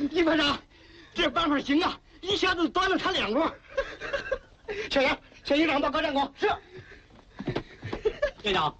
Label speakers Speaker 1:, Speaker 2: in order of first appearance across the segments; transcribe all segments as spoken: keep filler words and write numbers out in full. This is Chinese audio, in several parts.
Speaker 1: 李班长，这办法行啊，一下子端了他两摞。小杨，向营长报告战果。是。
Speaker 2: 队长，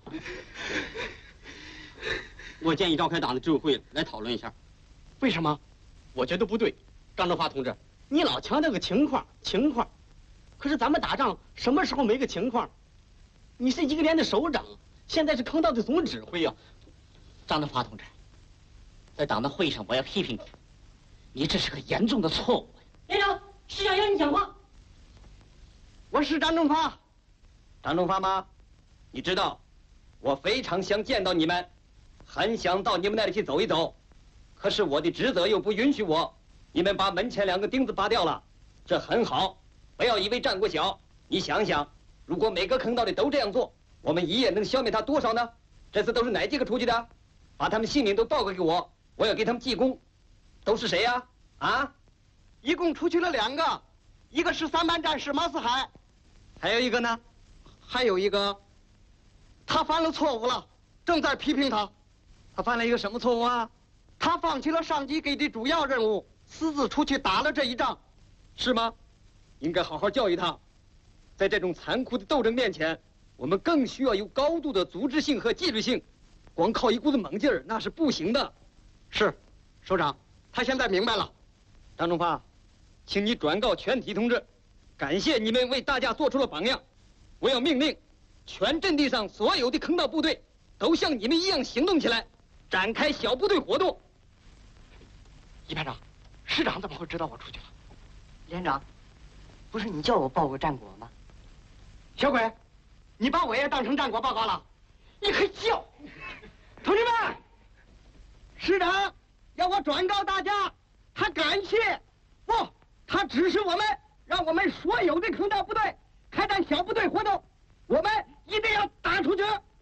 Speaker 2: 我建议召开党的执委会来讨论一下。
Speaker 1: 为什么？
Speaker 2: 我觉得不对，张德发同志，你老强调个情况，情况，可是咱们打仗什么时候没个情况？你是一个连的首长，现在是坑道的总指挥呀、啊。
Speaker 3: 张德发同志，在党的会议上，我要批评你，你这是个严重的错误。
Speaker 2: 连长，师长要你讲话。
Speaker 1: 我是张正发。
Speaker 4: 张正发吗？你知道，我非常想见到你们，很想到你们那里去走一走，可是我的职责又不允许我。你们把门前两个钉子拔掉了，这很好。不要以为战果小，你想想，如果每个坑道里都这样做，我们一夜能消灭他多少呢？这次都是哪几个出去的？把他们姓名都报告给我，我要给他们记功。都是谁呀？啊？
Speaker 1: 一共出去了两个，一个是三班战士毛四海，
Speaker 4: 还有一个呢？
Speaker 1: 还有一个，他犯了错误了，正在批评他。
Speaker 4: 他犯了一个什么错误啊？
Speaker 1: 他放弃了上级给的主要任务，私自出去打了这一仗，
Speaker 4: 是吗？应该好好教育他。在这种残酷的斗争面前，我们更需要有高度的组织性和纪律性。光靠一股子猛劲儿那是不行的。
Speaker 1: 是，首长，他现在明白了。
Speaker 4: 张忠发，请你转告全体同志，感谢你们为大家做出了榜样。我要命令，全阵地上所有的坑道部队都像你们一样行动起来，展开小部队活动。
Speaker 1: 一排长，师长怎么会知道我出去了？
Speaker 5: 连长，不是你叫我报过战果吗？
Speaker 1: 小鬼，你把我也当成战果报告了？你可叫！同志们，师长要我转告大家，他感谢，不，他指示我们，让我们所有的坑道部队开展小部队活动，我们一定要打出去。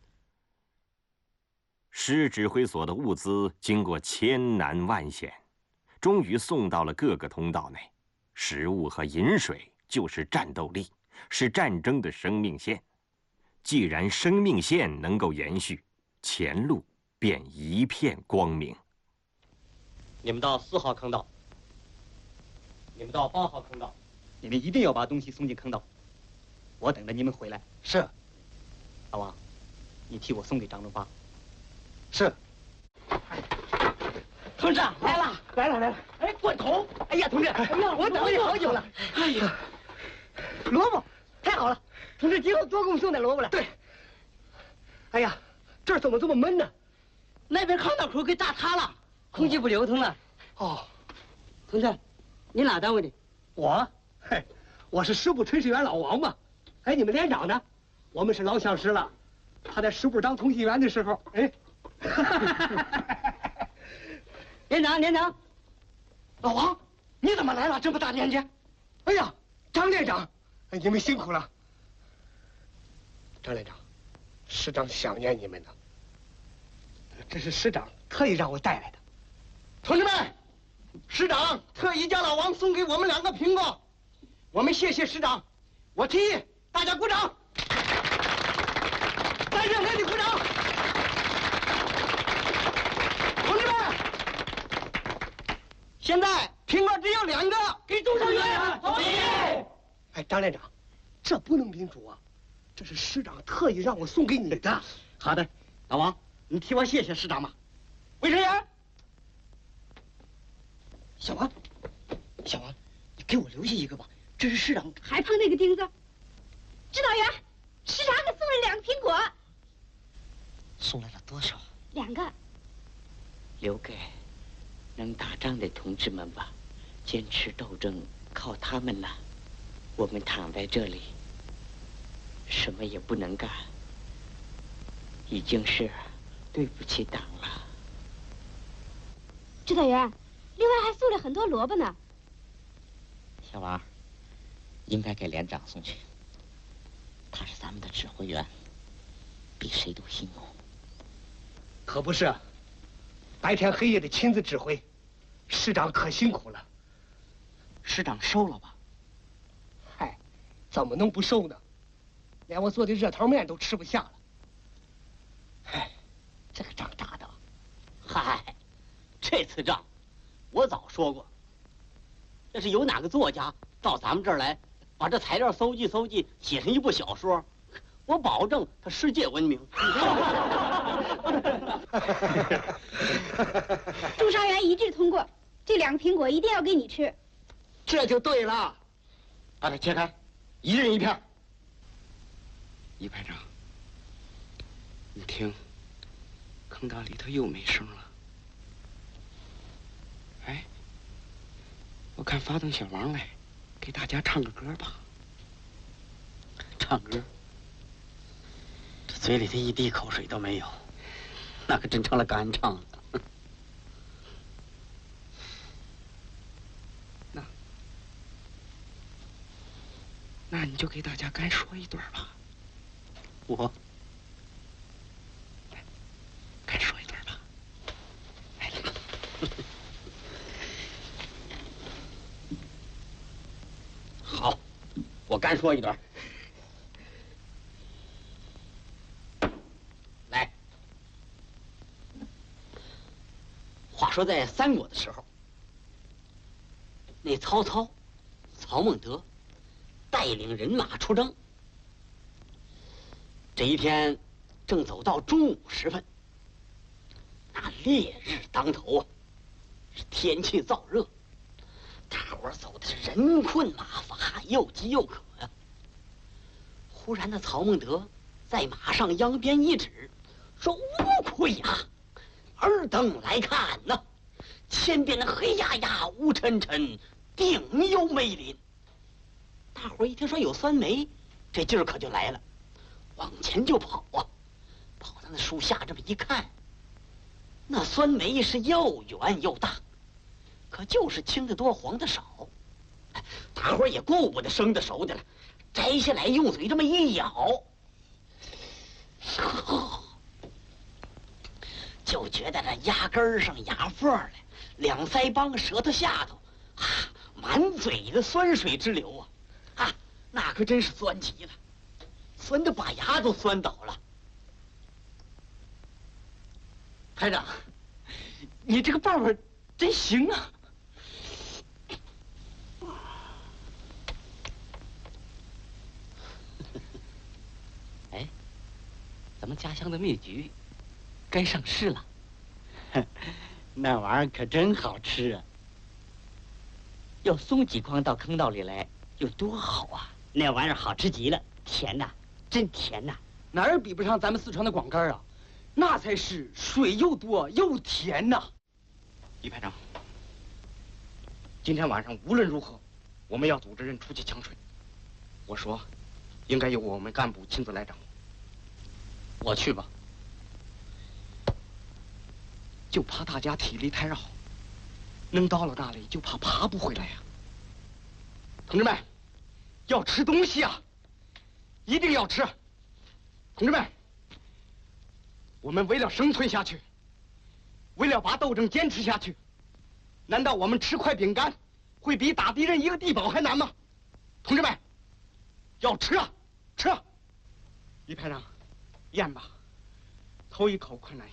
Speaker 6: 师指挥所的物资经过千难万险，终于送到了各个通道内。食物和饮水就是战斗力，是战争的生命线。既然生命线能够延续，前路便一片光明。
Speaker 2: 你们到四号坑道，你们到八号坑道，
Speaker 4: 你们一定要把东西送进坑道，我等着你们回来。
Speaker 1: 是。
Speaker 4: 老王，你替我送给张忠发。
Speaker 1: 是。
Speaker 5: 同志来了，
Speaker 1: 来了来了！哎，罐头！哎呀，同志，哎呀，我等了你好久了。哎呀，萝卜，太好了！同志，今后多给我们送点萝卜来。对。哎呀，这儿怎么这么闷呢？
Speaker 5: 那边坑道口给炸塌了，空气不流通了。
Speaker 1: 哦，
Speaker 5: 同志，你哪单位的？
Speaker 1: 我，嘿，我是师部炊事员老王嘛。哎，你们连长呢？我们是老相识了。他在师部当通信员的时候，哎。
Speaker 5: 连长，连长，
Speaker 1: 老王，你怎么来了？这么大年纪？哎呀，张连长，你们辛苦了。张连长，师长想念你们呢。这是师长特意让我带来的。同志们，师长特意叫老王送给我们两个苹果，我们谢谢师长。我提议大家鼓掌，再热烈的鼓掌。同志们，现在苹果只有两个，给朱成元同意。哎，张连长，这不能民主啊！这是师长特意让我送给你的。
Speaker 2: 好的，老王，你替我谢谢师长吧。
Speaker 1: 卫生员，小王，小王，你给我留下一个吧，这是师长。
Speaker 7: 还碰那个钉子。指导员，师长给送了两个苹果。
Speaker 3: 送来了多少？
Speaker 7: 两个。
Speaker 3: 留给能打仗的同志们吧，坚持斗争靠他们了。我们躺在这里，什么也不能干，已经是对不起党了。
Speaker 7: 指导员，另外还送了很多萝卜呢。
Speaker 3: 小王，应该给连长送去，他是咱们的指挥员，比谁都辛苦。
Speaker 1: 可不是，白天黑夜的亲自指挥，师长可辛苦了。
Speaker 5: 师长收了吧？
Speaker 1: 嗨，怎么能不收呢？连我做的热头面都吃不下了。唉，这个仗打的，
Speaker 2: 嗨，这次仗我早说过， 要是有哪个作家到咱们这儿来，把这材料搜集搜集，写成一部小说，我保证他世界闻名。
Speaker 7: 众商员一致通过，这两个苹果一定要给你吃。
Speaker 1: 这就对了，把它切开，一人一片。
Speaker 3: 一排长，你听，坑道里头又没声了。哎，我看发动小王来，给大家唱个歌吧。
Speaker 2: 唱歌，这嘴里头一滴口水都没有，那可真成了干唱了。
Speaker 3: 那，那你就给大家干说一段吧。
Speaker 2: 我。
Speaker 3: 干说一段吧。来来。
Speaker 2: 好，我干说一段。来，话说在三国的时候，那曹操、曹孟德带领人马出征。这一天正走到中午时分，那烈日当头啊，是天气燥热，大伙儿走的是人困马乏，又饥又渴呀、啊。忽然，那曹孟德在马上扬鞭一指，说：“乌亏呀，尔等来看呐，前边那黑压压、乌沉沉，定有梅林。”大伙儿一听说有酸梅，这劲儿可就来了。往前就跑啊，跑到那树下这么一看，那酸梅是又圆又大，可就是青的多黄的少。大伙儿也顾不得生的熟的了，摘下来用嘴这么一咬，就觉得那牙根上牙缝来，两腮帮舌头下头啊，满嘴的酸水直流啊，啊，那可真是酸极了。酸的把牙都酸倒了。排长，你这个办法真行啊！哎，咱们家乡的蜜橘该上市了。
Speaker 5: 那玩意儿可真好吃啊！
Speaker 3: 要送几筐到坑道里来，有多好啊！
Speaker 5: 那玩意儿好吃极了，甜呐！真甜呐，
Speaker 1: 哪儿比不上咱们四川的广柑啊？那才是水又多又甜呐！
Speaker 3: 李排长，今天晚上无论如何，我们要组织人出去抢水。我说，应该由我们干部亲自来掌握。
Speaker 2: 我去吧。
Speaker 3: 就怕大家体力太绕，能到了那里就怕爬不回来呀、啊。
Speaker 1: 同志们，要吃东西啊！一定要吃，同志们！我们为了生存下去，为了把斗争坚持下去，难道我们吃块饼干会比打敌人一个地堡还难吗？同志们，要吃啊，吃啊！
Speaker 3: 李排长，咽吧，头一口快来。